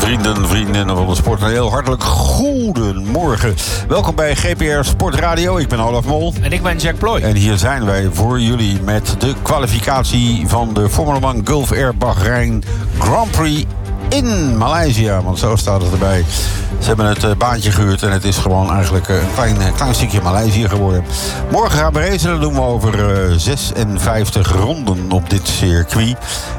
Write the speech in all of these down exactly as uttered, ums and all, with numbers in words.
Vrienden, vriendinnen van de sport, een heel hartelijk goedemorgen. Welkom bij G P R Sport Radio. Ik ben Olaf Mol. En ik ben Jack Ploy. En hier zijn wij voor jullie met de kwalificatie van de Formula One Gulf Air Bahrein Grand Prix in Maleisië. Want zo staat het erbij. Ze hebben het uh, baantje gehuurd en het is gewoon eigenlijk uh, een klein, uh, klein stukje Maleisië geworden. Morgen gaan we racen. Dat doen we over uh, zesenvijftig ronden op dit circuit.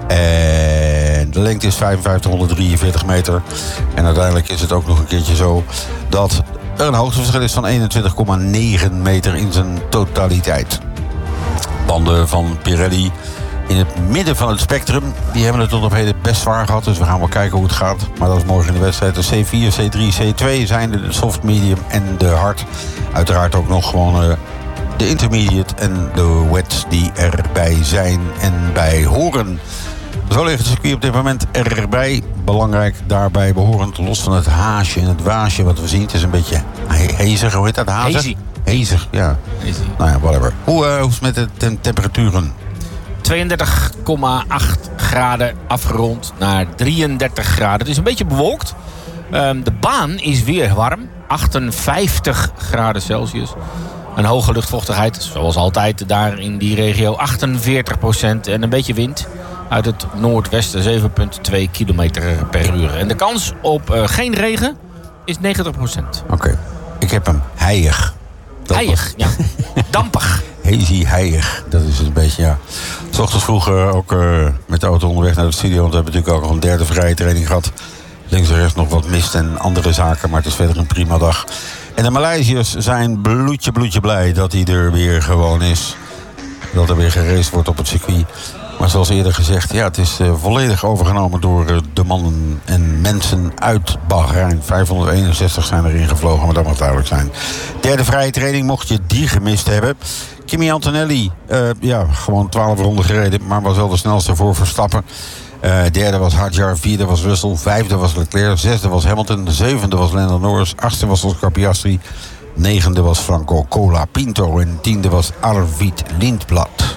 En de lengte is vijfenvijftighonderddrieënveertig meter. En uiteindelijk is het ook nog een keertje zo dat er een hoogteverschil is van eenentwintig komma negen meter in zijn totaliteit. Banden van Pirelli in het midden van het spectrum. Die hebben het tot op heden best zwaar gehad. Dus we gaan wel kijken hoe het gaat. Maar dat is morgen in de wedstrijd. De C vier, C drie, C twee zijn de soft, medium en de hard. Uiteraard ook nog gewoon uh, de intermediate en de wet die erbij zijn en bij horen. Zo ligt het circuit op dit moment erbij. Belangrijk daarbij behorend, los van het haasje en het waasje wat we zien. Het is een beetje he- hezig, hoe heet dat? Hazig? Hazy. Hezig, ja. Hazy. Nou ja, whatever. Hoe, uh, hoe is het met de tem- temperaturen? tweeëndertig komma acht graden afgerond naar drieëndertig graden. Het is een beetje bewolkt. Um, de baan is weer warm. achtenvijftig graden Celsius. Een hoge luchtvochtigheid, zoals altijd daar in die regio. achtenveertig procent en een beetje wind uit het noordwesten. zeven komma twee kilometer per uur. En de kans op uh, geen regen is negentig procent. Oké, okay. Ik heb hem. Heilig. Heilig, ja. Dampig. Hazy, heilig. Dat is een beetje, ja. 's Ochtends vroeg uh, ook uh, met de auto onderweg naar de studio. Want we hebben natuurlijk ook nog een derde vrije training gehad. Links en rechts nog wat mist en andere zaken. Maar het is verder een prima dag. En de Maleisiërs zijn bloedje, bloedje blij dat hij er weer gewoon is. Dat er weer geraced wordt op het circuit. Maar zoals eerder gezegd, ja, het is uh, volledig overgenomen door uh, de mannen en mensen uit Bahrein. vijfhonderdeenenzestig zijn erin gevlogen, maar dat mag duidelijk zijn. Derde vrije training, mocht je die gemist hebben. Kimi Antonelli, uh, ja, gewoon twaalf ronden gereden, maar was wel de snelste voor Verstappen. Uh, derde was Hadjar, vierde was Russell, vijfde was Leclerc, zesde was Hamilton, zevende was Lando Norris, achtste was Oscar Piastri, negende was Franco Colapinto en tiende was Arvid Lindblad.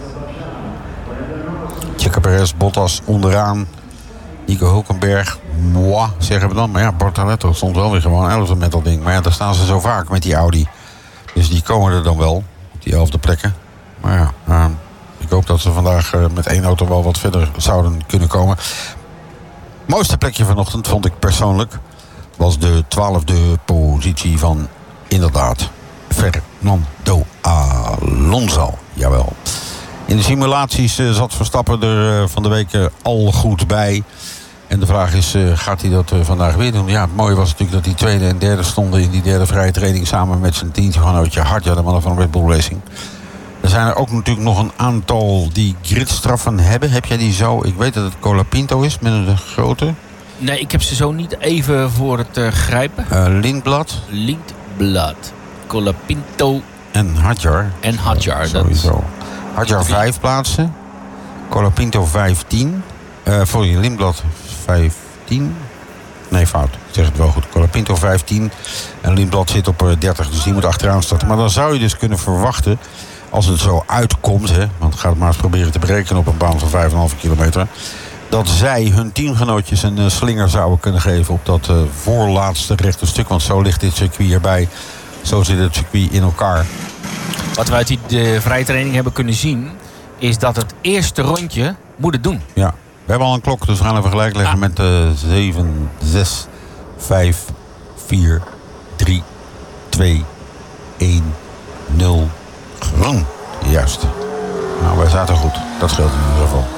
Checo Perez, Bottas onderaan. Nico Hülkenberg, moi, zeggen we dan. Maar ja, Bortoletto stond wel weer gewoon elfde met dat ding. Maar ja, daar staan ze zo vaak met die Audi. Dus die komen er dan wel, op die elfde plekken. Maar ja, uh, ik hoop dat ze vandaag uh, met één auto wel wat verder zouden kunnen komen. Mooiste plekje vanochtend, vond ik persoonlijk, was de twaalfde positie van, inderdaad, Fernando Alonso. Jawel. In de simulaties uh, zat Verstappen er uh, van de week uh, al goed bij. En de vraag is, uh, gaat hij dat uh, vandaag weer doen? Ja, het mooie was natuurlijk dat die tweede en derde stonden in die derde vrije training samen met zijn teamgenootje Hadjar, de mannen van Red Bull Racing. Er zijn er ook natuurlijk nog een aantal die gridstraffen hebben. Heb jij die zo? Ik weet dat het Colapinto is met een grote. Nee, ik heb ze zo niet even voor het uh, grijpen. Uh, Lindblad. Lindblad. Colapinto. En Hadjar. En Hadjar. Uh, sowieso. Dat... Hadjar vijf plaatsen. Colapinto vijftien. Uh, sorry, Lindblad vijftien. Nee, fout. Ik zeg het wel goed. Colapinto vijftien. En Lindblad zit op uh, dertig. Dus die moet achteraan starten. Maar dan zou je dus kunnen verwachten, als het zo uitkomt, hè, want ga het maar eens proberen te berekenen op een baan van vijf komma vijf kilometer, dat zij hun teamgenootjes een uh, slinger zouden kunnen geven op dat uh, voorlaatste rechte stuk. Want zo ligt dit circuit erbij. Zo zit het circuit in elkaar. Wat we uit die de vrije training hebben kunnen zien, is dat het eerste rondje moet het doen. Ja, we hebben al een klok, dus we gaan even gelijk leggen ah. met uh, zeven, zes, vijf, vier, drie, twee, één, nul. Groen. Juist. Nou, wij zaten goed. Dat scheelt in ieder geval.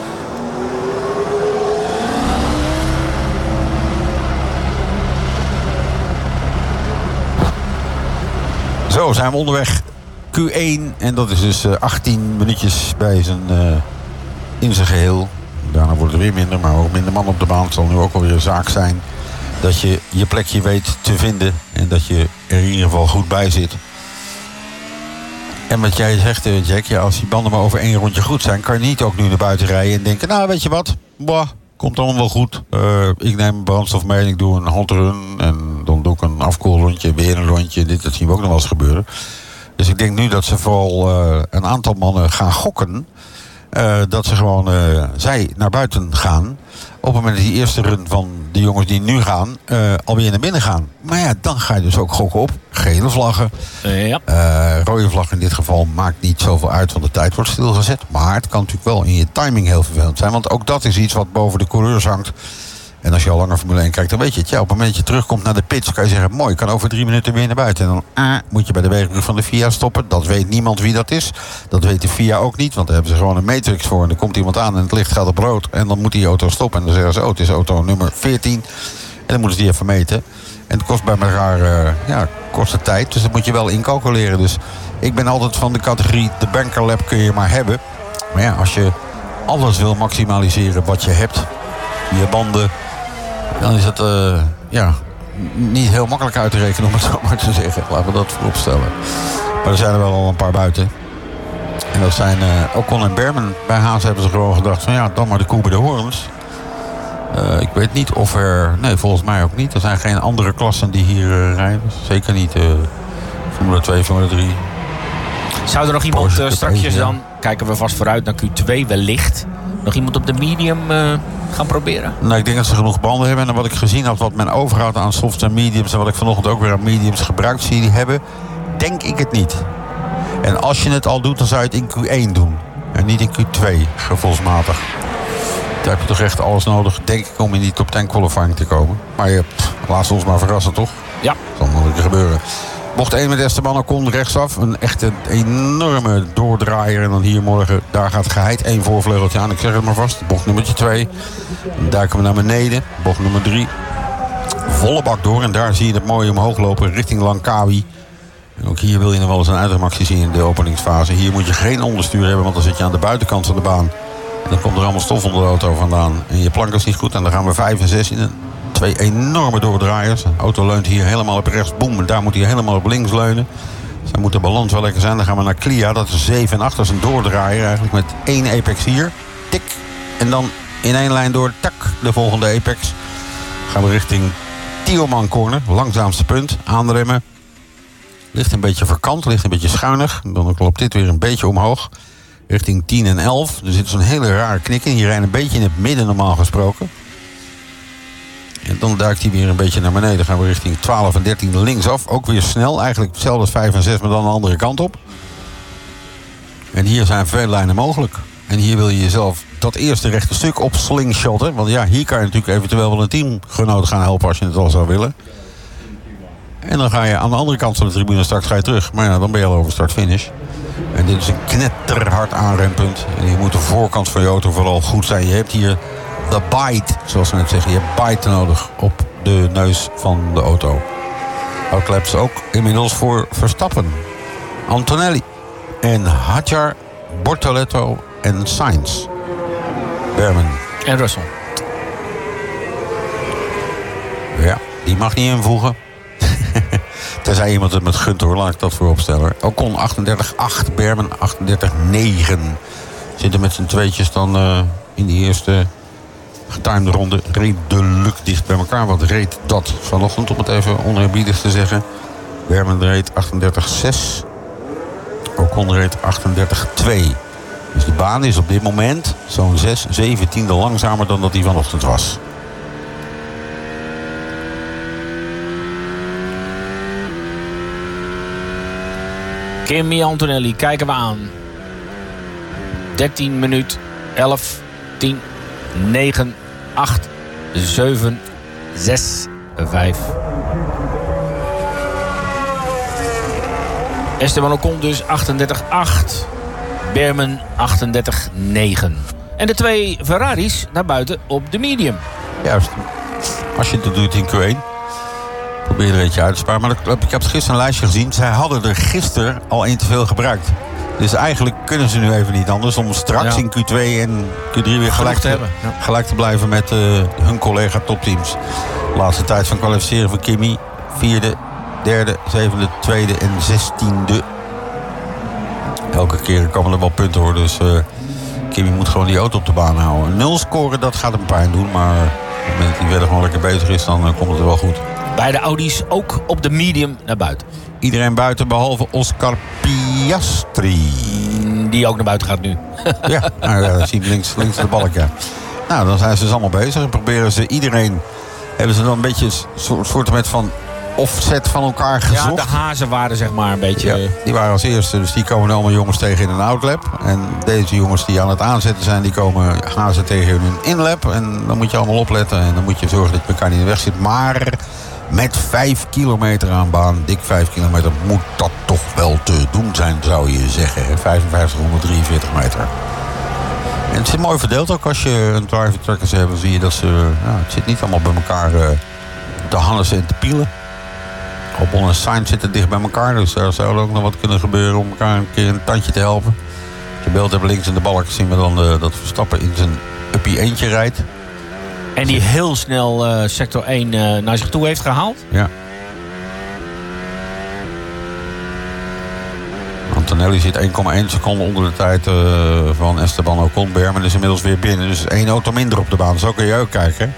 Zo, zijn we onderweg. Q één. En dat is dus uh, achttien minuutjes bij zijn, uh, in zijn geheel. Daarna wordt er weer minder, maar ook minder man op de baan. Het zal nu ook alweer een zaak zijn dat je je plekje weet te vinden. En dat je er in ieder geval goed bij zit. En wat jij zegt, Jack, ja, als die banden maar over één rondje goed zijn, kan je niet ook nu naar buiten rijden en denken, nou, weet je wat, boah, komt allemaal wel goed. Uh, ik neem brandstof mee en ik doe een hot run en dan doe ik een afkoelrondje, weer een rondje. Dit, dat zien we ook nog wel eens gebeuren. Dus ik denk nu dat ze vooral uh, een aantal mannen gaan gokken Uh, dat ze gewoon, uh, zij naar buiten gaan. Op het moment dat die eerste run van de jongens die nu gaan, uh, alweer naar binnen gaan. Maar ja, dan ga je dus ook gokken op gele vlaggen. Uh, ja. uh, rode vlag in dit geval maakt niet zoveel uit, want de tijd wordt stilgezet. Maar het kan natuurlijk wel in je timing heel vervelend zijn. Want ook dat is iets wat boven de coureurs hangt. En als je al langer Formule één kijkt, dan weet je het. Ja, op het moment dat je terugkomt naar de pits, kan je zeggen, mooi, ik kan over drie minuten weer naar buiten. En dan ah, moet je bij de wegenbrug van de F I A stoppen. Dat weet niemand wie dat is. Dat weet de F I A ook niet, want daar hebben ze gewoon een matrix voor. En dan komt iemand aan en het licht gaat op rood. En dan moet die auto stoppen. En dan zeggen ze, oh, het is auto nummer veertien. En dan moeten ze die even meten. En het kost bij elkaar, uh, ja, korte tijd. Dus dat moet je wel incalculeren. Dus ik ben altijd van de categorie, de banker lap kun je maar hebben. Maar ja, als je alles wil maximaliseren wat je hebt, je banden, dan is het uh, ja, niet heel makkelijk uit te rekenen, om het zo maar te zeggen. Laten we dat voorop stellen. Maar er zijn er wel al een paar buiten. En dat zijn uh, Ocon en Berman. Bij Haas hebben ze gewoon gedacht van ja, dan maar de koe bij de horens. Uh, ik weet niet of er... Nee, volgens mij ook niet. Er zijn geen andere klassen die hier uh, rijden. Zeker niet uh, Formule twee, Formule drie. Zou er nog iemand uh, strakjes dan... Kijken we vast vooruit naar Q twee wellicht. Nog iemand op de medium uh, gaan proberen? Nou, ik denk dat ze genoeg banden hebben. En wat ik gezien had, wat men overhoudt aan softs en mediums, en wat ik vanochtend ook weer aan mediums gebruikt zie hebben, denk ik het niet. En als je het al doet, dan zou je het in Q één doen. En niet in Q twee, gevoelsmatig. Daar heb je toch echt alles nodig, denk ik, om in die top tien qualifying te komen. Maar je, pff, laat ze ons maar verrassen, toch? Ja. Dat zal nog een keer gebeuren. Bocht één met Esteban Ocon rechtsaf. Een echte enorme doordraaier. En dan hier morgen, daar gaat geheid één voorvleugeltje aan. Ik zeg het maar vast. Bocht nummertje twee. Dan duiken we naar beneden. Bocht nummer drie. Volle bak door. En daar zie je het mooi omhoog lopen richting Langkawi. En ook hier wil je nog wel eens een uitremactie zien in de openingsfase. Hier moet je geen onderstuur hebben, want dan zit je aan de buitenkant van de baan. En dan komt er allemaal stof onder de auto vandaan. En je plank is niet goed. En dan gaan we vijf en zes in een... Twee enorme doordraaiers. De auto leunt hier helemaal op rechts. Boem, en daar moet hij helemaal op links leunen. Dus dan moet de balans wel lekker zijn. Dan gaan we naar Clia. Dat is zeven en acht. Dat is een doordraaier eigenlijk. Met één apex hier. Tik. En dan in één lijn door. Tak. De volgende apex. Dan gaan we richting Tioman Corner. Langzaamste punt. Aanremmen. Ligt een beetje verkant. Ligt een beetje schuinig. Dan klopt dit weer een beetje omhoog. Richting tien en elf. Er zit zo'n hele rare knik in. Hier rijdt een beetje in het midden normaal gesproken. En dan duikt hij weer een beetje naar beneden. Dan gaan we richting twaalf en dertien linksaf. Ook weer snel. Eigenlijk hetzelfde als vijf en zes, maar dan de andere kant op. En hier zijn veel lijnen mogelijk. En hier wil je jezelf dat eerste rechte stuk op slingshotten. Want ja, hier kan je natuurlijk eventueel wel een teamgenoot gaan helpen als je het al zou willen. En dan ga je aan de andere kant van de tribune straks ga je terug. Maar ja, dan ben je al over start-finish. En dit is een knetterhard aanrempunt. En hier moet de voorkant van je auto vooral goed zijn. Je hebt hier de bite, zoals we net zeggen. Je hebt bite nodig op de neus van de auto. Outlaps ook inmiddels voor Verstappen, Antonelli en Hadjar, Bortoletto en Sainz. Berman. En Russell. Ja, die mag niet invoegen. Tenzij iemand het met gunt hoor, laat ik dat voorop stellen. Ocon achtendertig acht, Berman achtendertig negen. Zitten met z'n tweetjes dan uh, in die eerste getimede ronde redelijk dicht bij elkaar. Wat reed dat vanochtend, om het even oneerbiedig te zeggen. Berman reed achtendertig zes. Ocon reed achtendertig twee. Dus de baan is op dit moment zo'n zes, zeven tiende langzamer dan dat die vanochtend was. Kimi Antonelli, kijken we aan. dertien minuut, elf, tien, negen, acht, zeven, zes, vijf. Esteban Ocon dus achtendertig acht. Berman achtendertig negen. En de twee Ferraris naar buiten op de medium. Juist. Als je het doet in Q één. Probeer er eentje uit te sparen. Maar ik heb gisteren een lijstje gezien. Zij hadden er gisteren al één te veel gebruikt. Dus eigenlijk kunnen ze nu even niet anders om straks ja. in Q twee en Q drie weer gelijk te, hebben. Ja. gelijk te blijven met uh, hun collega topteams. Laatste tijd van kwalificeren van Kimi. Vierde, derde, zevende, tweede en zestiende. Elke keer komen er wel punten hoor. Dus uh, Kimi moet gewoon die auto op de baan houden. Nul scoren, dat gaat hem pijn doen. Maar op het moment dat hij verder gewoon lekker bezig is, dan uh, komt het er wel goed. Beide Audi's ook op de medium naar buiten. Iedereen buiten behalve Oscar Piastri. die ook naar buiten gaat nu. Ja, nou ja, dat zie je links, links de balk, ja. Nou, dan zijn ze dus allemaal bezig. En proberen ze iedereen... Hebben ze dan een beetje een soort met van offset van elkaar gezocht. Ja, de hazen waren zeg maar een beetje... Ja, die waren als eerste, dus die komen allemaal jongens tegen in een outlap. En deze jongens die aan het aanzetten zijn, die komen hazen tegen in een inlap. En dan moet je allemaal opletten en dan moet je zorgen dat je elkaar niet in de weg zit. Maar met vijf kilometer aan baan, dik vijf kilometer, moet dat toch wel te doen zijn, zou je zeggen. vijfenvijftighonderddrieënveertig meter. En het zit mooi verdeeld ook. Als je een driver truckers hebt, dan zie je dat ze... Ja, het zit niet allemaal bij elkaar uh, te hannissen en te pielen. Albon en Sainz zitten dicht bij elkaar. Dus daar zou ook nog wat kunnen gebeuren om elkaar een keer een tandje te helpen. Als je beeld hebt links in de balk zien we dan uh, dat Verstappen in zijn uppie eentje rijdt. En die heel snel uh, sector één uh, naar zich toe heeft gehaald. Ja. Antonelli zit één komma één seconde onder de tijd uh, van Esteban Ocon. Berman is inmiddels weer binnen. Dus één auto minder op de baan. Zo kun je ook kijken.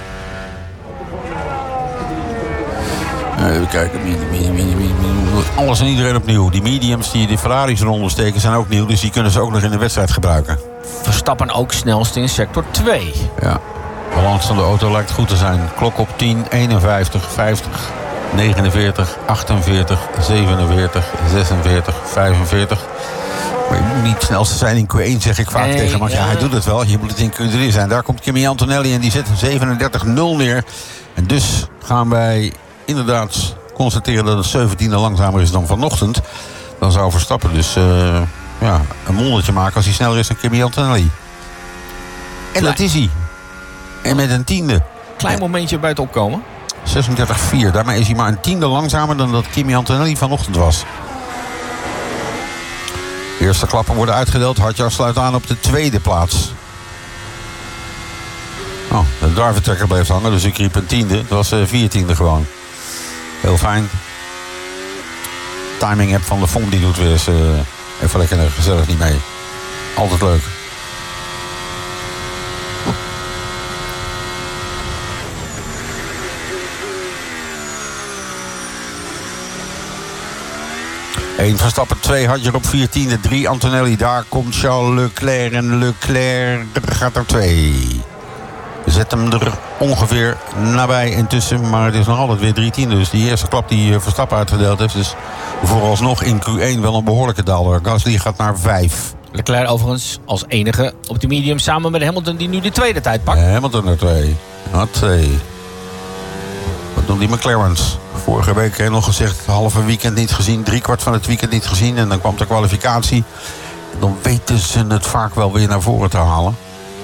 Uh, even kijken. Alles en iedereen opnieuw. Die mediums die de Ferraris eronder steken zijn ook nieuw. Dus die kunnen ze ook nog in de wedstrijd gebruiken. Verstappen ook snelst in sector twee. Ja. De balans van de auto lijkt goed te zijn. Klok op tien, eenenvijftig, vijftig, negenenveertig, achtenveertig, zevenenveertig, zesenveertig, vijfenveertig. Maar je moet niet het snelste zijn in Q één, zeg ik vaak nee, tegen. Maar ja. ja, hij doet het wel. Je moet het in Q drie zijn. Daar komt Kimi Antonelli en die zet een zevenendertig nul neer. En dus gaan wij inderdaad constateren dat het zeventiende langzamer is dan vanochtend. Dan zou Verstappen dus uh, ja, een mondertje maken als hij sneller is dan Kimi Antonelli. En Klein. Dat is hij. En met een tiende. Klein momentje bij het opkomen. zesendertig vier. Daarmee is hij maar een tiende langzamer dan dat Kimi Antonelli vanochtend was. De eerste klappen worden uitgedeeld. Hadjar sluit aan op de tweede plaats. Oh, de driver tracker bleef hangen, dus ik riep een tiende. Het was uh, viertiende gewoon. Heel fijn. Timing app van de F O M die doet weer eens uh, even lekker gezellig niet mee. Altijd leuk. één Verstappen, twee Hadjar op viertiende, drie Antonelli. Daar komt Charles Leclerc en Leclerc gaat er twee. Zet hem er ongeveer nabij intussen, maar het is nog altijd weer drie tiende. Dus die eerste klap die Verstappen uitgedeeld heeft, is vooralsnog in Q één wel een behoorlijke daler. Gasly gaat naar vijf. Leclerc overigens als enige op de medium samen met Hamilton die nu de tweede tijd pakt. Hamilton naar twee. Naar twee. Wat doen die McLaren's? Vorige week nog gezegd, halve weekend niet gezien, driekwart van het weekend niet gezien. En dan kwam de kwalificatie. En dan weten ze het vaak wel weer naar voren te halen.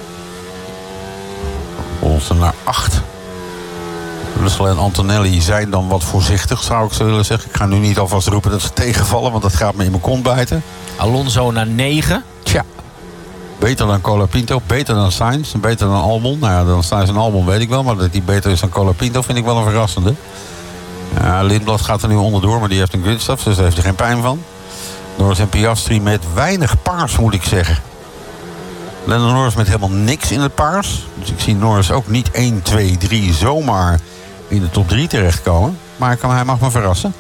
Onze naar acht. Russell en Antonelli zijn dan wat voorzichtig, zou ik zo willen zeggen. Ik ga nu niet alvast roepen dat ze tegenvallen, want dat gaat me in mijn kont bijten. Alonso naar negen. Tja. Beter dan Colapinto, beter dan Sainz, beter dan Albon. Nou ja, dan Sainz en Albon weet ik wel, maar dat die beter is dan Colapinto vind ik wel een verrassende. Ja, Lindblad gaat er nu onderdoor, maar die heeft een gridstaf, dus daar heeft hij geen pijn van. Norris en Piastri met weinig paars, moet ik zeggen. Lando Norris met helemaal niks in het paars. Dus ik zie Norris ook niet één, twee, drie zomaar in de top drie terechtkomen. Maar hij, kan, hij mag me verrassen.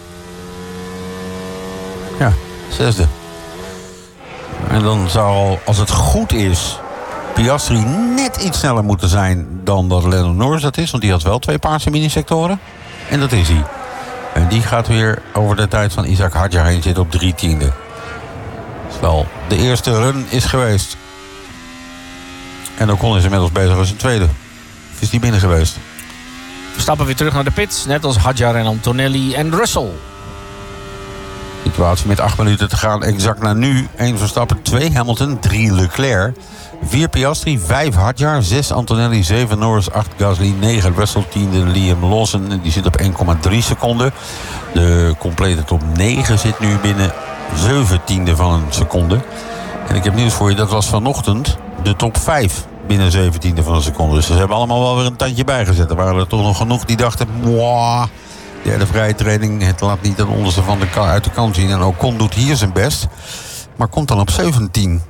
Ja, zesde. En dan zou, als het goed is, Piastri net iets sneller moeten zijn dan dat Lando Norris dat is. Want die had wel twee paarse minisectoren. En dat is hij. En die gaat weer over de tijd van Isaac Hadjar heen zitten op drie tiende. Dus wel, de eerste run is geweest. En Ocon is inmiddels bezig als een tweede. Of is die binnen geweest? We stappen weer terug naar de pits. Net als Hadjar en Antonelli en Russell. Situatie met acht minuten te gaan. Exact naar nu. één Verstappen, twee Hamilton, drie Leclerc. vier Piastri, vijf Hadjar, zes Antonelli, zeven Norris, acht Gasly, negen Russell, tiende Liam Lawson. Die zit op één komma drie seconden. De complete top negen zit nu binnen zeventiende van een seconde. En ik heb nieuws voor je, dat was vanochtend de top vijf binnen zeventiende van een seconde. Dus ze hebben allemaal wel weer een tandje bijgezet. Er waren er toch nog genoeg die dachten, mwah, derde vrije training, het laat niet het onderste van de ka- uit de kant zien. En Ocon doet hier zijn best, maar komt dan op zeventien.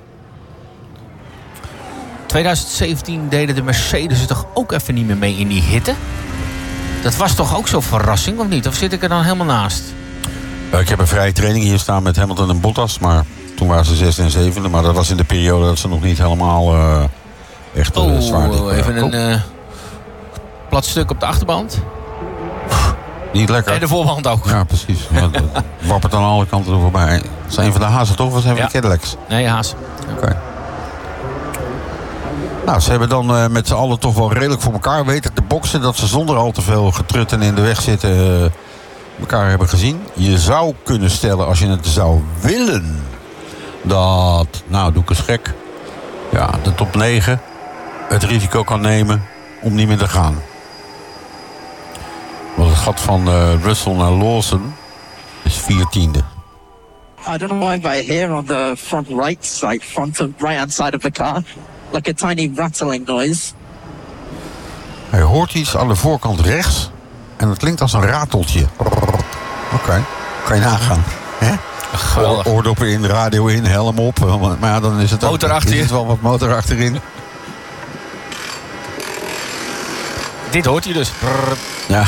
twintig zeventien deden de Mercedes er toch ook even niet meer mee in die hitte? Dat was toch ook zo'n verrassing, of niet? Of zit ik er dan helemaal naast? Ik heb een vrije training hier staan met Hamilton en Bottas, maar Toen waren ze zesde en zevende, maar dat was in de periode dat ze nog niet helemaal uh, echt uh, oh, zwaar dik waren. Even een uh, plat stuk op de achterband. Niet lekker. En de voorband ook. Ja, precies. Het wappert aan alle kanten er voorbij. Dat zijn van de Hazen toch? Of zijn van ja. de Cadillacs? Nee, Haas. Oké. Okay. Nou, ze hebben dan uh, met z'n allen toch wel redelijk voor elkaar weten te boksen. Dat ze zonder al te veel getrutten in de weg zitten uh, elkaar hebben gezien. Je zou kunnen stellen, als je het zou willen, dat, nou doe ik eens gek, ja, de top negen het risico kan nemen om niet meer te gaan. Want het gat van uh, Russell naar Lawson is viertiende. I don't know why, but here on the front right side, front of right hand side of the car, like a tiny rattling noise. Hij hoort iets aan de voorkant rechts en het klinkt als een rateltje. Oké, okay. Kan je nagaan. Hè? Geweldig. Oordoppen in, radio in, helm op. Maar ja, dan is het, motor ook, achterin. Is het wel wat motor achterin. Dit hoort hij dus. Ja.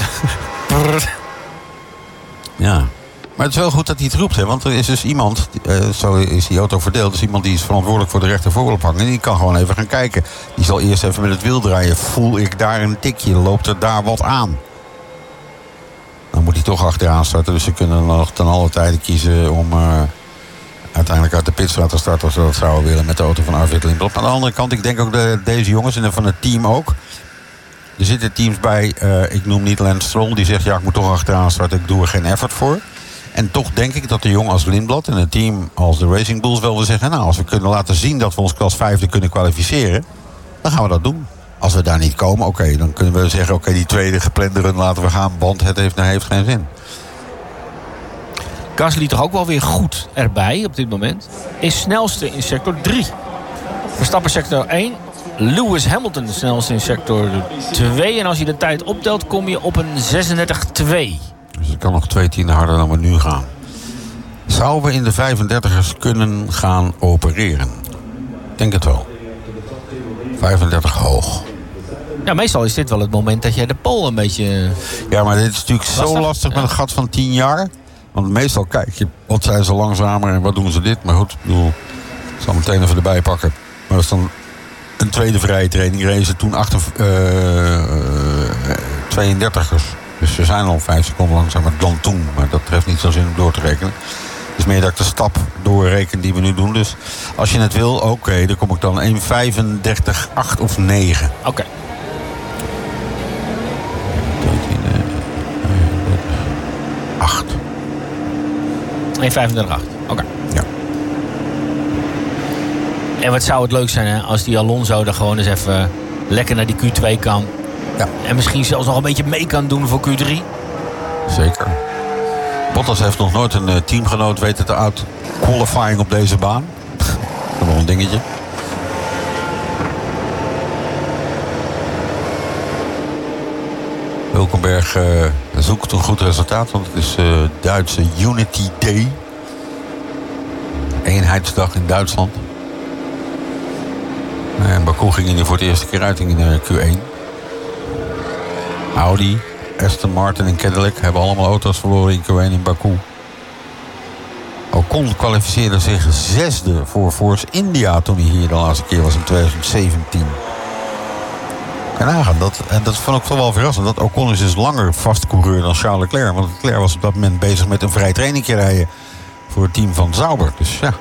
Ja. Maar het is wel goed dat hij het roept, hè? Want er is dus iemand, uh, zo is die auto verdeeld, dus iemand die is verantwoordelijk voor de rechter voorwiel hangen. En die kan gewoon even gaan kijken. Die zal eerst even met het wiel draaien. Voel ik daar een tikje? Loopt er daar wat aan? Dan moet hij toch achteraan starten. Dus ze kunnen nog ten alle tijde kiezen om uh, uiteindelijk uit de pitstraat te starten, als ze dat zouden willen, met de auto van Arvid Lindblad. Maar aan de andere kant, ik denk ook de, deze jongens en van het team ook. Er zitten teams bij, uh, ik noem niet Lance Stroll, die zegt ja, ik moet toch achteraan starten, ik doe er geen effort voor. En toch denk ik dat de jongen als Lindblad en een team als de Racing Bulls wel willen zeggen, nou, als we kunnen laten zien dat we ons klas vijfde kunnen kwalificeren, dan gaan we dat doen. Als we daar niet komen, oké, okay, dan kunnen we zeggen, oké, okay, die tweede geplande run laten we gaan, want het heeft, heeft geen zin. Gasly toch ook wel weer goed erbij op dit moment. Is snelste in sector drie. Verstappen sector één. Lewis Hamilton de snelste in sector twee. En als je de tijd optelt, kom je op een zesendertig twee. Dus het kan nog twee tienden harder dan we nu gaan. Zouden we in de vijfendertigers kunnen gaan opereren? Ik denk het wel. vijfendertig hoog. Ja, meestal is dit wel het moment dat jij de pole een beetje... Ja, maar dit is natuurlijk lastig. zo lastig met ja. een gat van tien jaar. Want meestal kijk je, wat zijn ze langzamer en wat doen ze dit. Maar goed, ik bedoel, ik zal meteen even erbij pakken. Maar dat is dan een tweede vrije training. Reden ze toen achter, uh, tweeëndertigers. Dus ze zijn al vijf seconden langzamer dan toen. Maar dat treft niet zo zin om door te rekenen. Het is meer dat ik de stap doorreken die we nu doen. Dus als je het wil, oké, okay, dan kom ik dan één vijfendertig acht of negen. Oké. Okay. acht. één vijfendertig acht. Oké. Okay. Ja. En wat zou het leuk zijn, hè, als die Alonso er gewoon eens even lekker naar die Q twee kan. Ja. En misschien zelfs nog een beetje mee kan doen voor Q drie. Zeker. Bottas heeft nog nooit een uh, teamgenoot weten te out-qualifying op deze baan. Dat is nog een dingetje. Hulkenberg uh, zoekt een goed resultaat, want het is uh, Duitse Unity Day. Eenheidsdag in Duitsland. En Baku ging hij voor het eerste keer uit in uh, Q één. Audi, Aston Martin en Cadillac hebben allemaal auto's verloren in Q één in Baku. Ocon kwalificeerde zich zesde voor Force India toen hij hier de laatste keer was in twintig zeventien. Kan nagaan, dat, en dat vond ik toch wel verrassend. Dat Ocon is dus langer vastcoureur dan Charles Leclerc. Want Leclerc was op dat moment bezig met een vrij trainingje rijden voor het team van Sauber. Dus ja.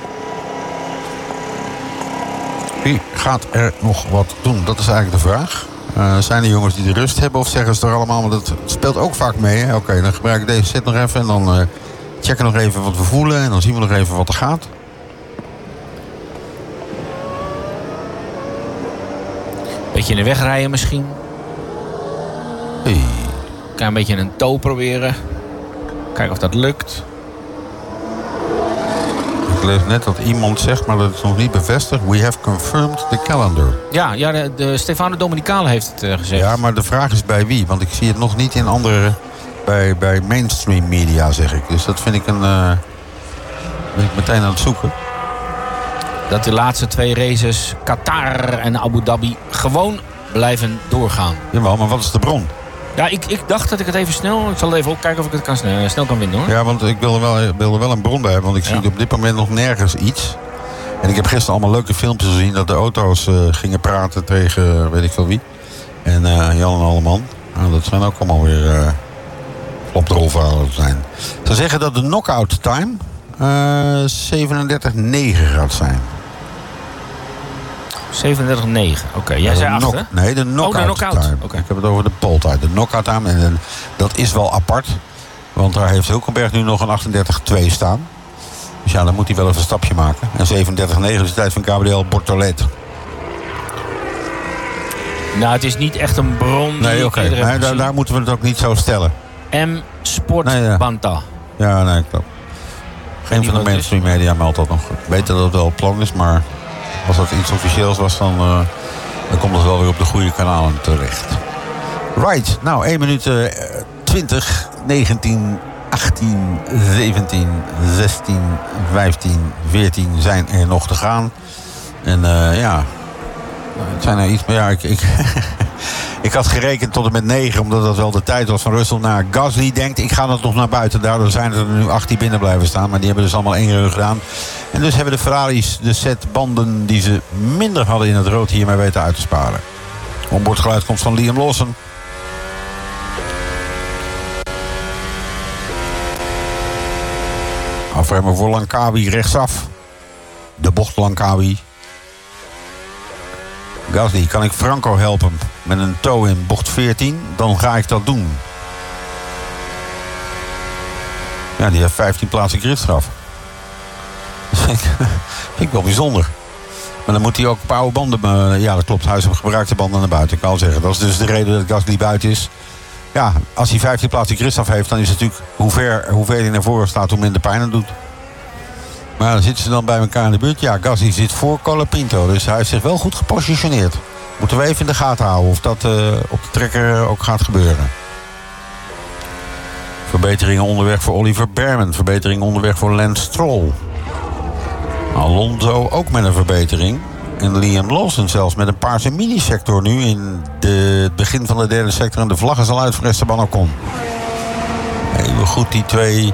Wie gaat er nog wat doen? Dat is eigenlijk de vraag. Uh, zijn er jongens die de rust hebben of zeggen ze er allemaal? Want dat speelt ook vaak mee. Oké, okay, dan gebruik ik deze set nog even en dan uh, checken nog even wat we voelen. En dan zien we nog even wat er gaat. Beetje in de weg rijden misschien. Hey. Kan een beetje een toe proberen. Kijken of dat lukt. Ik lees net dat iemand zegt, maar dat is nog niet bevestigd. We have confirmed the calendar. Ja, ja de, de Stefano Domenicali heeft het uh, gezegd. Ja, maar de vraag is bij wie? Want ik zie het nog niet in andere... Bij, bij mainstream media, zeg ik. Dus dat vind ik een... Uh, ben ik meteen aan het zoeken. Dat de laatste twee races, Qatar en Abu Dhabi, gewoon blijven doorgaan. Jawel, maar wat is de bron? Ja, ik, ik dacht dat ik het even snel... Ik zal even ook kijken of ik het kan snel, snel kan winnen, hoor. Ja, want ik wil er wel, wil er wel een bron bij hebben. Want ik Ja. zie op dit moment nog nergens iets. En ik heb gisteren allemaal leuke filmpjes gezien... dat de auto's uh, gingen praten tegen uh, weet ik veel wie. En uh, Jan en Alleman. Nou, dat zijn ook allemaal weer uh, flopdrolverhalen zijn. Ze zeggen dat de knockout time uh, zevenendertig negen gaat zijn. zevenendertig negen. Oké, okay, jij Ja, zei de acht, knock- hè? Nee, de knockout, Oh, de knockout. time. Okay. Ik heb het over de pole time. De knockout time. En, en dat is wel apart. Want daar heeft Hulkenberg nu nog een achtendertig twee staan. Dus ja, dan moet hij wel even een stapje maken. En zevenendertig negen is de tijd van Gabriel Bortoleto. Nou, het is niet echt een bron die Nee, ik oké. eerder heb Okay. Daar, gezien. daar moeten we het ook niet zo stellen. M Sport Nee, ja. Banta. Ja, nee, klopt. Geen van de wat het mainstream media meldt dat nog. Ik weet dat het wel het plan is, maar als dat iets officieels was, dan, uh, dan komt het wel weer op de goede kanalen terecht. Right, nou één minuut uh, twintig, negentien, achttien, zeventien, zestien, vijftien, veertien zijn er nog te gaan. En uh, ja, het zijn er iets meer. Ja, ik, ik, ik had gerekend tot en met negen, omdat dat wel de tijd was van Russell naar Gasly. Denkt, ik ga dat nog naar buiten. Daardoor zijn er nu acht die binnen blijven staan. Maar die hebben dus allemaal één reur gedaan. En dus hebben de Ferraris de set banden die ze minder hadden in het rood hiermee weten uit te sparen. Onboardgeluid komt van Liam Lawson. Afremmen voor Langkawi rechtsaf. De bocht Langkawi. Gasly, kan ik Franco helpen met een toe in bocht veertien? Dan ga ik dat doen. Ja, die heeft vijftien plaatsen gridstraf. Dat vind ik, vind ik wel bijzonder. Maar dan moet hij ook op oude banden... Uh, ja, dat klopt. Hij is op gebruikte banden naar buiten. Ik kan al zeggen. Dat is dus de reden dat Gasly buiten is. Ja, als hij vijftien plaatsen gridstraf heeft... dan is het natuurlijk hoe ver, hoe ver hij naar voren staat... hoe minder pijn het doet. Maar dan zitten ze dan bij elkaar in de buurt. Ja, Gasly zit voor Colapinto. Dus hij heeft zich wel goed gepositioneerd. Moeten we even in de gaten houden of dat uh, op de trekker ook gaat gebeuren. Verbeteringen onderweg voor Oliver Bearman. Verbeteringen onderweg voor Lance Stroll. Alonso ook met een verbetering. En Liam Lawson zelfs met een paarse mini-sector nu in de, het begin van de derde sector. En de vlag is al uit voor Esteban Ocon. Even goed die twee...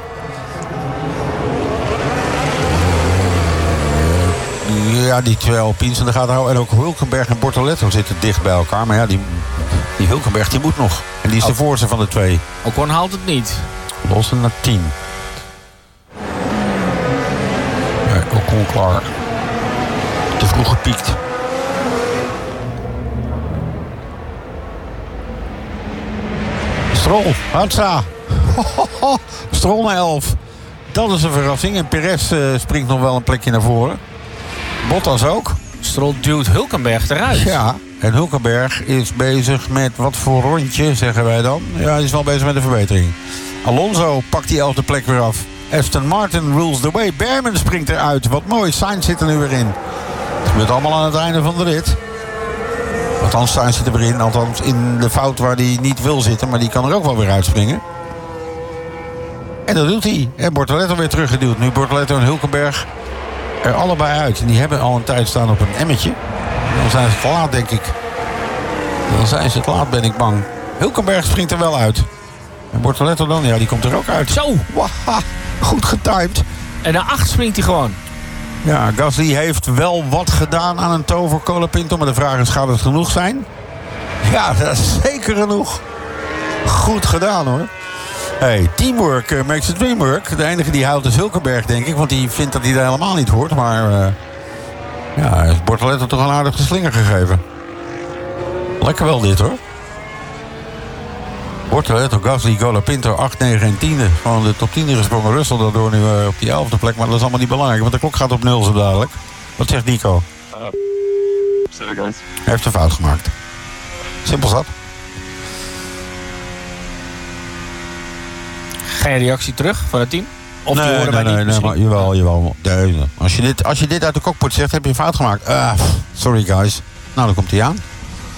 Ja, die twee Alpines in de gaten houden. En ook Hulkenberg en Bortoleto zitten dicht bij elkaar. Maar ja, die, die Hulkenberg die moet nog. En die is de voorste van de twee. Ocon haalt het niet. Lawson naar tien. Ja, Ocon klaar. Te vroeg gepiekt. Stroll, Hatsa. Stroll naar elf. Dat is een verrassing. En Perez uh, springt nog wel een plekje naar voren. Bottas ook. Stroll duwt Hulkenberg eruit. Ja, en Hulkenberg is bezig met wat voor rondje, zeggen wij dan. Ja, hij is wel bezig met een verbetering. Alonso pakt die elfde plek weer af. Aston Martin rules the way. Bearman springt eruit. Wat mooi, Sainz zit er nu weer in. Het gebeurt allemaal aan het einde van de rit. Althans, Sainz zit er weer in. Althans, in de fout waar hij niet wil zitten. Maar die kan er ook wel weer uitspringen. En dat doet hij. En Bortoleto weer teruggeduwd. Nu Bortoleto en Hulkenberg er allebei uit. En die hebben al een tijd staan op een emmetje. Dan zijn ze te laat, denk ik. Dan zijn ze te laat, ben ik bang. Hulkenberg springt er wel uit. En Bortoleto dan? Ja, die komt er ook uit. Zo! Waha, goed getimed. En naar acht springt hij gewoon. Ja, Gasly heeft wel wat gedaan aan een toe voor Colapinto. Maar de vraag is, gaat het genoeg zijn? Ja, dat is zeker genoeg. Goed gedaan, hoor. Hey, teamwork uh, makes the dream work. De enige die huilt is Hulkenberg, denk ik. Want die vindt dat hij er helemaal niet hoort. Maar uh, ja, hij heeft Bortoleto toch een aardige slinger gegeven. Lekker wel dit, hoor. Bortoleto, Gasly, Colapinto, acht, negen en tiende. Gewoon de top tien gesprongen. Russell daardoor nu uh, op die elfde plek. Maar dat is allemaal niet belangrijk, want de klok gaat op nul zo dadelijk. Wat zegt Nico? Uh, sorry guys. Hij heeft een fout gemaakt. Simpel zat. Geen reactie terug van het team? Of die nee, horen nee, wij nee, niet nee, maar jawel, jawel. Nee, als, je dit, als je dit uit de cockpit zegt, heb je een fout gemaakt. Uh, sorry guys. Nou, dan komt hij aan.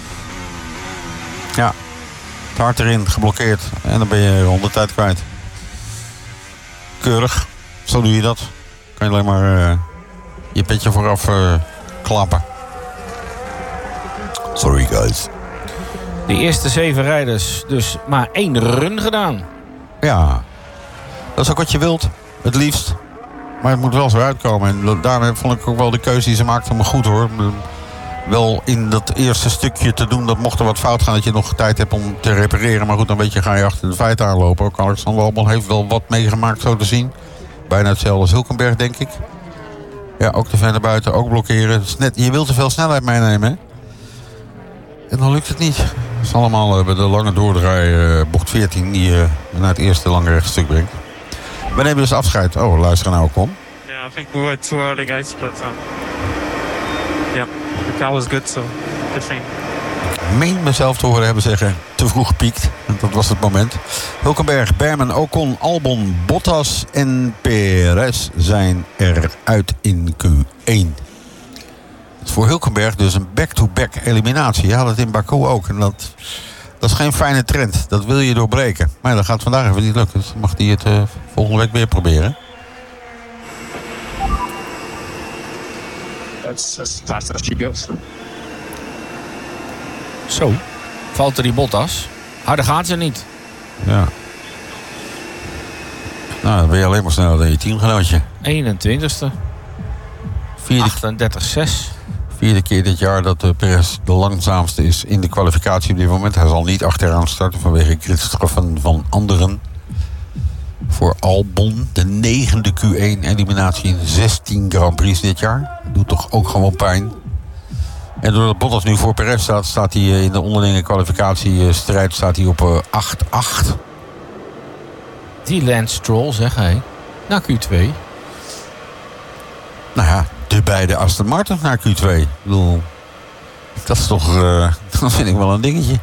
Ja. Het hart erin, geblokkeerd. En dan ben je honderd tijd kwijt. Keurig. Zo doe je dat. Kan je alleen maar uh, je petje vooraf uh, klappen. Sorry guys. De eerste zeven rijders dus maar één run gedaan. Ja, dat is ook wat je wilt. Het liefst. Maar het moet wel zo uitkomen. En daarmee vond ik ook wel de keuze die ze maakte me goed hoor. Wel in dat eerste stukje te doen, dat mocht er wat fout gaan, dat je nog tijd hebt om te repareren. Maar goed, dan weet je, ga je achter de feiten aanlopen. Ook Alexander Albon heeft wel wat meegemaakt, zo te zien. Bijna hetzelfde als Hülkenberg, denk ik. Ja, ook te ver naar buiten, ook blokkeren. Het is net, je wilt te veel snelheid meenemen, hè? En dan lukt het niet. Het is allemaal uh, bij de lange doordraai, uh, bocht veertien, die uh, naar het eerste lange rechtstuk brengt. We nemen dus afscheid. Oh, luister nou, kom. Yeah, I think we were too early, guys, but um, yeah, the car was good, so good thing. Ik meen mezelf te horen hebben zeggen, te vroeg gepiekt. Dat was het moment. Hülkenberg, Berman, Ocon, Albon, Bottas en Perez zijn eruit in Q één. Voor Hülkenberg dus een back-to-back eliminatie. Je had het in Baku ook. En dat, dat is geen fijne trend. Dat wil je doorbreken. Maar dat gaat vandaag even niet lukken. Dus mag hij het uh, volgende week weer proberen. That's as fast as she goes. Zo, Valtteri Bottas. Harder gaat ze niet. Ja. Nou, dan ben je alleen maar sneller dan je teamgenootje. eenentwintigste. Vierde, achtendertig zes. vierde keer dit jaar dat uh, Perez de langzaamste is in de kwalificatie op dit moment. Hij zal niet achteraan starten vanwege gridstraffen van anderen. Voor Albon, de negende Q één eliminatie in zestien Grand Prix dit jaar. Doet toch ook gewoon pijn. En doordat Bottas nu voor Perez staat, staat hij in de onderlinge kwalificatiestrijd staat hij op acht acht. Die Lance Stroll, zeg hij. Naar Q twee. Nou ja, de beide Aston Martin naar Q twee. Ik bedoel, dat is toch, uh, dat vind ik wel een dingetje.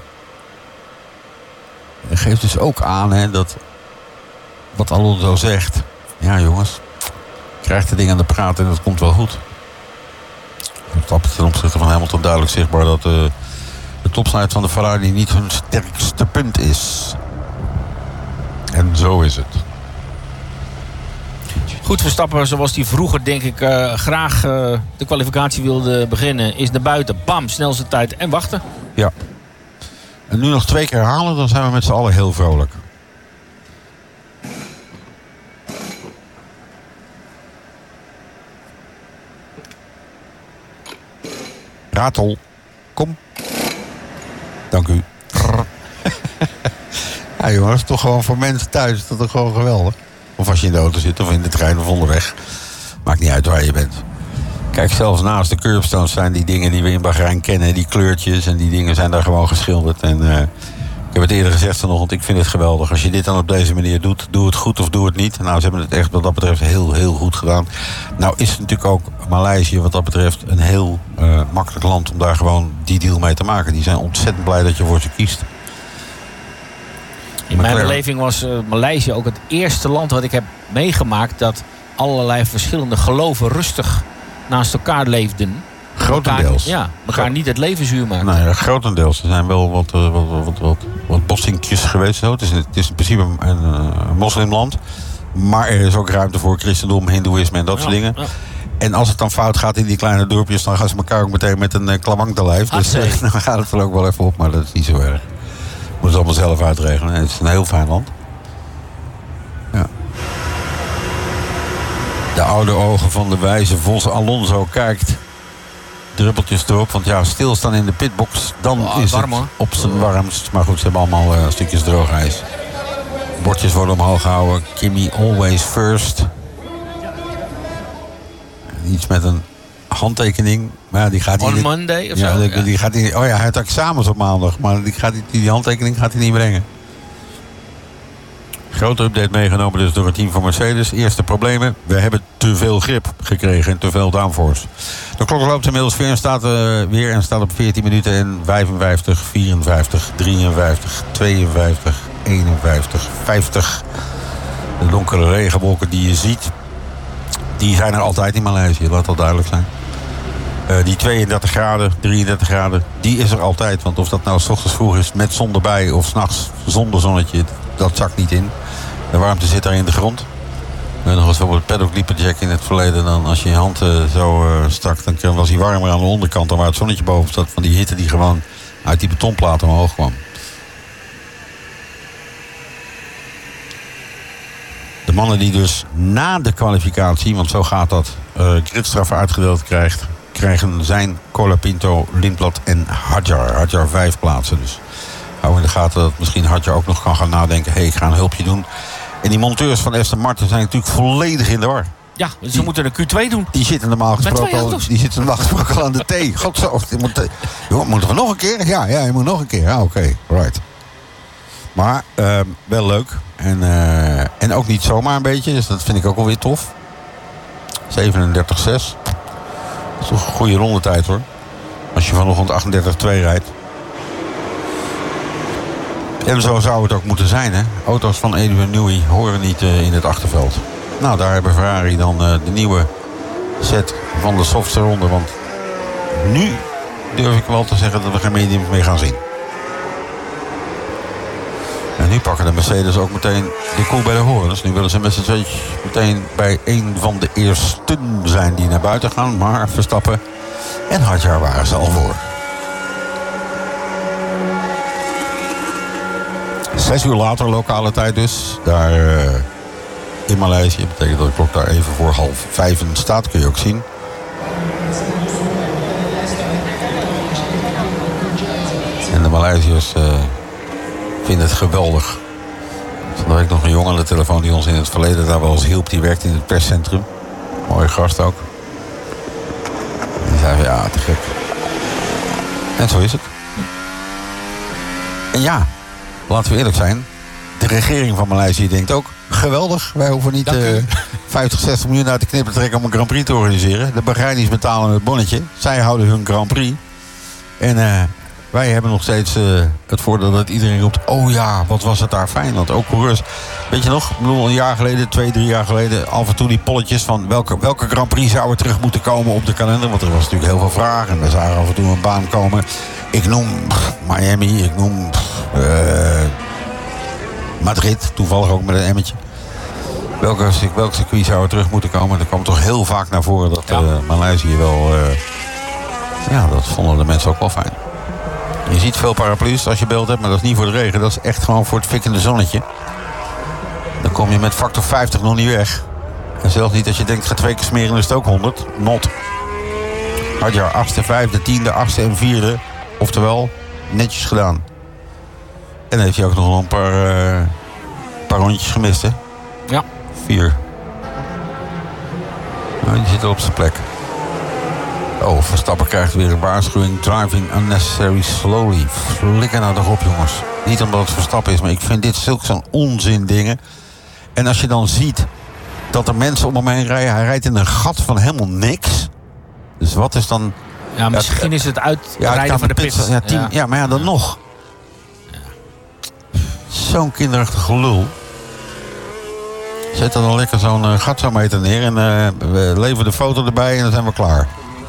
Dat geeft dus ook aan, hè, dat wat Alonso zegt. Ja jongens, krijgt de ding aan de praat en dat komt wel goed. Dat ten opzichte van Hamilton duidelijk zichtbaar dat uh, de topsnelheid van de Ferrari niet hun sterkste punt is. En zo is het. Goed, Verstappen, zoals hij vroeger denk ik uh, graag uh, de kwalificatie wilde beginnen, is naar buiten, bam, snelste tijd en wachten. Ja. En nu nog twee keer herhalen, dan zijn we met z'n allen heel vrolijk. Ratel, kom. Dank u. Ja jongens, toch gewoon voor mensen thuis is dat toch gewoon geweldig. Of als je in de auto zit of in de trein of onderweg. Maakt niet uit waar je bent. Kijk, zelfs naast de curbstones zijn die dingen die we in Bahrein kennen. Die kleurtjes en die dingen zijn daar gewoon geschilderd. En uh, ik heb het eerder gezegd vanochtend, ik vind het geweldig. Als je dit dan op deze manier doet, doe het goed of doe het niet. Nou, ze hebben het echt wat dat betreft heel, heel goed gedaan. Nou is het natuurlijk ook Maleisië wat dat betreft een heel uh, makkelijk land om daar gewoon die deal mee te maken. Die zijn ontzettend blij dat je voor ze kiest. In mijn beleving was uh, Maleisië ook het eerste land wat ik heb meegemaakt dat allerlei verschillende geloven rustig naast elkaar leefden. Grotendeels. Elkaar, ja, elkaar niet het leven zuur maken. Nou ja, grotendeels. Er zijn wel wat, uh, wat, wat, wat, wat bossinkjes geweest. Zo. Het, is, het is in principe een, een, een moslimland. Maar er is ook ruimte voor christendom, hindoeïsme en dat ja, soort dingen. Ja. En als het dan fout gaat in die kleine dorpjes, dan gaan ze elkaar ook meteen met een uh, klamang te lijf. Dus uh, dan gaat het er ook wel even op, maar dat is niet zo erg. Moet het allemaal zelf uitregelen. Het is een heel fijn land. Ja. De oude ogen van de wijze Vos Alonso kijkt. Druppeltjes erop. Want ja, stilstaan in de pitbox. Dan oh, is warm, het hoor. Op zijn warmst. Maar goed, ze hebben allemaal uh, stukjes droog ijs. Bordjes worden omhoog gehouden. Kimi always first. Iets met een handtekening. Maar ja, die gaat On niet. Monday of ja, zo? Die, Ja. die gaat niet, oh ja, hij heeft examens op maandag. Maar die, gaat, die, die handtekening gaat hij niet brengen. Grote update meegenomen dus door het team van Mercedes. Eerste problemen. We hebben te veel grip gekregen en te veel downforce. De klok loopt inmiddels weer en staat, uh, weer en staat op veertien minuten en vijfenvijftig, vierenvijftig, drieënvijftig, tweeënvijftig, eenenvijftig, vijftig. De donkere regenwolken die je ziet, die zijn er altijd in Maleisië. Laat dat duidelijk zijn. Uh, die tweeëndertig graden, drieëndertig graden, die is er altijd. Want of dat nou 's ochtends vroeg is met zon erbij of 's nachts zonder zonnetje, dat zakt niet in. De warmte zit daar in de grond. En nog eens op het paddock liepen Jack in het verleden. Dan als je je hand uh, zo uh, stak, dan was hij warmer aan de onderkant dan waar het zonnetje boven zat. Van die hitte die gewoon uit die betonplaat omhoog kwam. De mannen die dus na de kwalificatie, want zo gaat dat, uh, gridstraffen uitgedeeld krijgt, krijgen zijn Colapinto, Lindblad en Hadjar. Hadjar vijf plaatsen. Dus hou in de gaten dat misschien Hadjar ook nog kan gaan nadenken. Hé, hey, ik ga een hulpje doen. En die monteurs van Aston Martin zijn natuurlijk volledig in de war. Ja, ze die, moeten een Q twee doen. Die zitten normaal gesproken al, die zitten normaal gesproken al aan de thee. God zo. Moet, joh, moeten we nog een keer? Ja, ja, je moet nog een keer. Ja, oké. Okay, right. Maar uh, wel leuk. En, uh, en ook niet zomaar een beetje. Dus dat vind ik ook alweer tof. zevenendertig zes. Dat is toch een goede rondetijd hoor. Als je vanochtend achtendertig twee rijdt. En zo zou het ook moeten zijn, hè. Auto's van Adrian Newey horen niet uh, in het achterveld. Nou, daar hebben Ferrari dan uh, de nieuwe set van de softs eronder. Want nu durf ik wel te zeggen dat we geen mediums mee gaan zien. En nu pakken de Mercedes ook meteen de koe bij de horen. Dus nu willen ze met z'n tweeën meteen bij een van de eersten zijn die naar buiten gaan. Maar Verstappen en Hadjar waren ze al voor. Zes uur later, lokale tijd dus. Daar uh, in Maleisië. Dat betekent dat de klok daar even voor half vijf staat. Kun je ook zien. En de Maleisiërs uh, vinden het geweldig. Dan heb ik nog een jongen aan de telefoon die ons in het verleden daar wel eens hielp. Die werkt in het perscentrum. Mooie gast ook. En die zei van ja, te gek. En zo is het. En ja, laten we eerlijk zijn. De regering van Maleisië denkt ook, geweldig. Wij hoeven niet uh, vijftig, zestig miljoen uit de knip te trekken om een Grand Prix te organiseren. De Bahrainis betalen het bonnetje. Zij houden hun Grand Prix. En uh, wij hebben nog steeds uh, het voordeel dat iedereen roept, oh ja, wat was het daar fijn. Want ook coureurs, weet je nog, ik bedoel, een jaar geleden, twee, drie jaar geleden, af en toe die polletjes van welke, welke Grand Prix zou er terug moeten komen op de kalender. Want er was natuurlijk heel veel vragen. En we zagen af en toe een baan komen. Ik noem pff, Miami, ik noem pff, uh, Madrid, toevallig ook met een emmetje. Welke, welk circuit zou er terug moeten komen? Er kwam toch heel vaak naar voren dat ja. uh, Maleisië wel... Uh, ja, dat vonden de mensen ook wel fijn. Je ziet veel paraplu's als je beeld hebt, maar dat is niet voor de regen. Dat is echt gewoon voor het fikkende zonnetje. Dan kom je met factor vijftig nog niet weg. En zelfs niet als je denkt, ga twee keer smeren, is het ook honderd. Not. Hadjar, achtste, vijfde, tiende, achtste en vierde. Oftewel, netjes gedaan. En dan heeft hij ook nog een paar, uh, paar rondjes gemist, hè? Ja. Vier. Nou, die zit op zijn plek. Oh, Verstappen krijgt weer een waarschuwing. Driving unnecessary slowly. Flikker nou toch op, jongens. Niet omdat het Verstappen is, maar ik vind dit zulk zo'n onzin dingen. En als je dan ziet dat er mensen om hem heen rijden. Hij rijdt in een gat van helemaal niks. Dus wat is dan... Ja, misschien ja, is het uitrijden ja, van de pits. Ja, team, ja. ja, maar ja, dan ja. nog. Ja. Zo'n kinderachtig gelul. Zet er dan lekker zo'n uh, gatzometer neer. En uh, we leveren de foto erbij en dan zijn we klaar.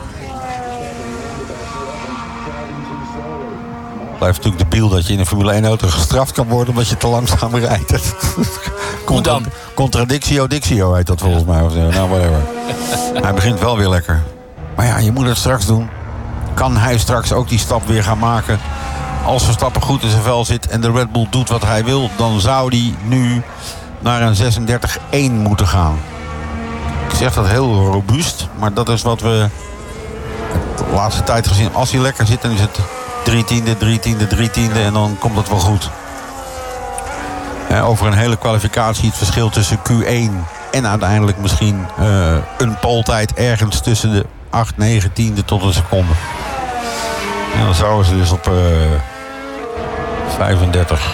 Blijft natuurlijk debiel dat je in een Formule één auto gestraft kan worden omdat je te langzaam rijdt. Hoe dan? Contradictio dictio heet dat volgens ja. mij. Of zo. Nou, whatever. Hij begint wel weer lekker. Maar ja, je moet het straks doen. Kan hij straks ook die stap weer gaan maken? Als Verstappen goed in zijn vel zit en de Red Bull doet wat hij wil, dan zou hij nu naar een zesendertig één moeten gaan. Ik zeg dat heel robuust, maar dat is wat we de laatste tijd gezien. Als hij lekker zit, dan is het drie tiende, drie tiende, drie tiende en dan komt het wel goed. Ja, over een hele kwalificatie het verschil tussen Q één en uiteindelijk misschien uh, een pooltijd ergens tussen de acht, negen tiende tot een seconde. En dan zouden ze dus op uh, vijfendertig,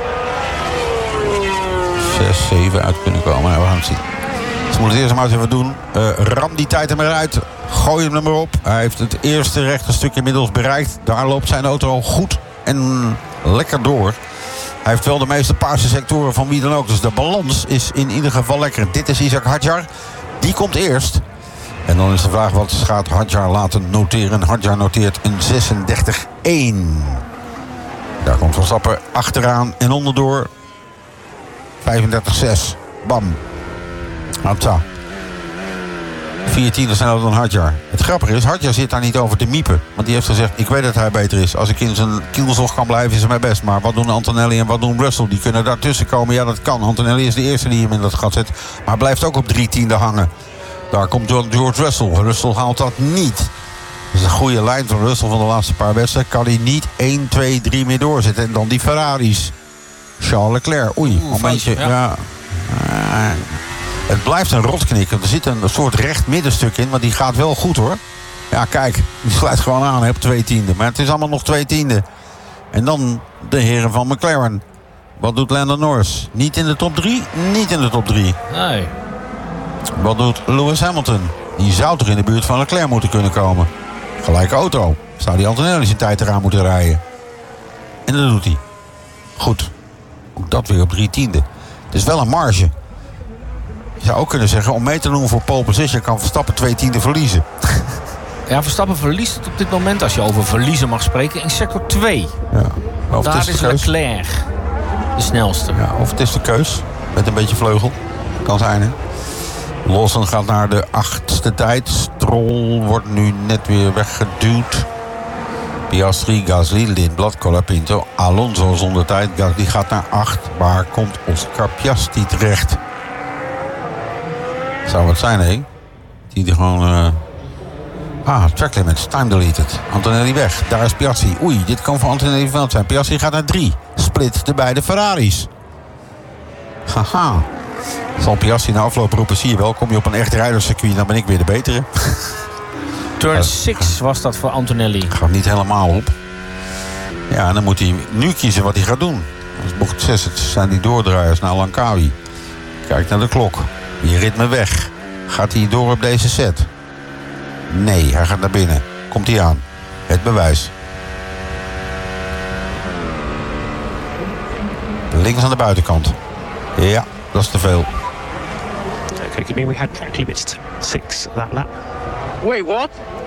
zes, zeven uit kunnen komen. Nou, we gaan het zien. Ze moeten het eerst maar eens even doen. Uh, ram die tijd er maar uit. Gooi hem er maar op. Hij heeft het eerste rechte stuk inmiddels bereikt. Daar loopt zijn auto al goed en lekker door. Hij heeft wel de meeste paarse sectoren van wie dan ook. Dus de balans is in ieder geval lekker. Dit is Isack Hadjar. Die komt eerst. En dan is de vraag, wat gaat Hadjar laten noteren? Hadjar noteert een zesendertig één. Daar komt Verstappen achteraan en onderdoor. vijfendertig zes. Bam. Hatsa. Vier tienden sneller dan Hadjar. Het grappige is, Hadjar zit daar niet over te miepen. Want die heeft gezegd, ik weet dat hij beter is. Als ik in zijn kielzog kan blijven, is het mijn best. Maar wat doen Antonelli en wat doen Russell? Die kunnen daartussen komen. Ja, dat kan. Antonelli is de eerste die hem in dat gat zet. Maar blijft ook op drie tienden hangen. Daar komt George Russell. Russell haalt dat niet. Dat is een goede lijn van Russell van de laatste paar wedstrijden. Kan hij niet één, twee, drie meer doorzetten. En dan die Ferraris. Charles Leclerc. Oei, Oeh, momentje. fout, ja. Ja. Uh, het blijft een rotknik. Er zit een soort recht middenstuk in. Maar die gaat wel goed hoor. Ja, kijk. Die sluit gewoon aan hè, op twee tienden. Maar het is allemaal nog twee tienden. En dan de heren van McLaren. Wat doet Lando Norris? Niet in de top drie? Niet in de top drie. Nee. Wat doet Lewis Hamilton? Die zou toch in de buurt van Leclerc moeten kunnen komen. Gelijke auto. Zou die Antonelli zijn tijd eraan moeten rijden. En dat doet hij. Goed. Ook dat weer op drie tiende. Het is wel een marge. Je zou ook kunnen zeggen, om mee te doen voor pole position kan Verstappen twee tienden verliezen. Ja, Verstappen verliest het op dit moment, als je over verliezen mag spreken, in sector twee. Ja. Of Daar het is de keus. Leclerc de snelste. Ja, of het is de keus. Met een beetje vleugel. Kan zijn, hè. Lawson gaat naar de achtste tijd. Stroll wordt nu net weer weggeduwd. Piastri, Gasly, Lindblad, Colapinto, Alonso zonder tijd. Gasly gaat naar acht. Waar komt Oscar Piastri terecht? Zou het zijn, hè? Die er gewoon... Uh... Ah, track limits, time deleted. Antonelli weg, daar is Piastri. Oei, dit kan voor Antonelli veld zijn. Piastri gaat naar drie. Split de beide Ferraris. Haha. Zal Piastri na afloop roepen, zie je wel, kom je op een echt rijderscircuit, dan ben ik weer de betere. Turn zes was dat voor Antonelli. Gaat niet helemaal op. Ja, en dan moet hij nu kiezen wat hij gaat doen. Dat is bocht zes, het zijn die doordraaiers naar Langkawi. Kijk naar de klok. Die ritme weg. Gaat hij door op deze set? Nee, hij gaat naar binnen. Komt hij aan. Het bewijs. Links aan de buitenkant. Ja, dat is te veel. Okay, you mean we had track limits six that lap? Wait, what?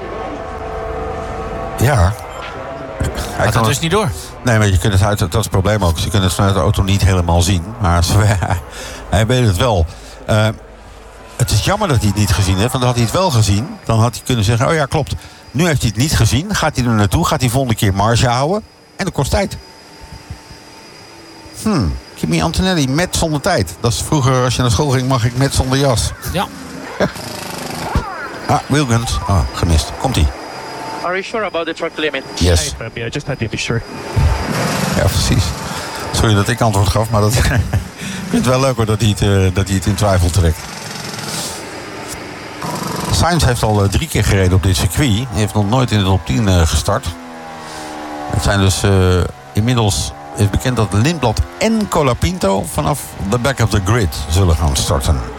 Ja. Hij Gaat het dus niet door? Nee, maar je kunt het uit, dat is het probleem ook. Je kunt het vanuit de auto niet helemaal zien. Maar hij weet het wel. Uh, het is jammer dat hij het niet gezien heeft. Want had hij het wel gezien, dan had hij kunnen zeggen... oh ja, klopt. Nu heeft hij het niet gezien. Gaat hij er naartoe? Gaat hij volgende keer marge houden? En dat kost tijd. Hmm. Kimi Antonelli met zonder tijd. Dat is vroeger, als je naar school ging, mag ik met zonder jas. Ja. Ah, Wilkins. Ah, gemist. Komt-ie. Are you sure about the track limit? Yes. Hey, um, yeah, just had the issue. Ja, precies. Sorry dat ik antwoord gaf, maar dat... ik vind het wel leuk hoor dat hij het, uh, dat hij het in twijfel trekt. Sainz heeft al uh, drie keer gereden op dit circuit. Hij heeft nog nooit in de top tien uh, gestart. Het zijn dus uh, inmiddels... is bekend dat Lindblad en Colapinto vanaf de back of the grid zullen gaan starten.